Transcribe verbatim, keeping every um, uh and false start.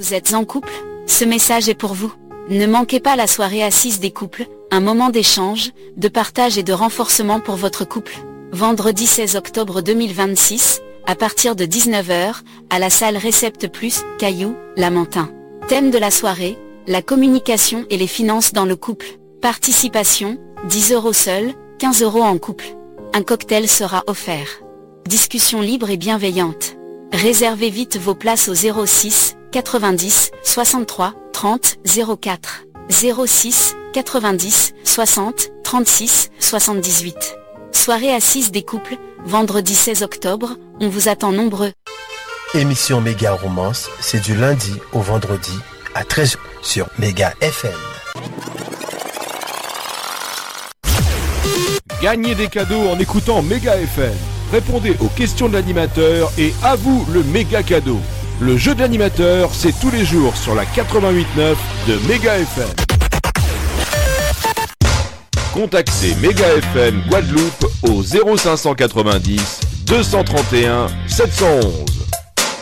Vous êtes en couple? Ce message est pour vous. Ne manquez pas la soirée assise des couples, un moment d'échange, de partage et de renforcement pour votre couple. Vendredi seize octobre deux mille vingt-six, à partir de dix-neuf heures, à la salle Récepte Plus, Cailloux, Lamentin. Thème de la soirée, la communication et les finances dans le couple. Participation, dix euros seul, quinze euros en couple. Un cocktail sera offert. Discussion libre et bienveillante. Réservez vite vos places au zéro six, quatre-vingt-dix, soixante-trois, trente, zéro quatre. zéro six, quatre-vingt-dix, soixante, trente-six, soixante-dix-huit. Soirée assise des couples, vendredi seize octobre, on vous attend nombreux. Émission Méga Romance, c'est du lundi au vendredi à treize heures sur Méga F M. Gagnez des cadeaux en écoutant Méga F M. Répondez aux questions de l'animateur et à vous le méga cadeau. Le jeu de l'animateur, c'est tous les jours sur la quatre-vingt-huit neuf de Méga F M. Contactez Méga F M Guadeloupe au zéro cinq cent quatre-vingt-dix deux cent trente et un sept cent onze.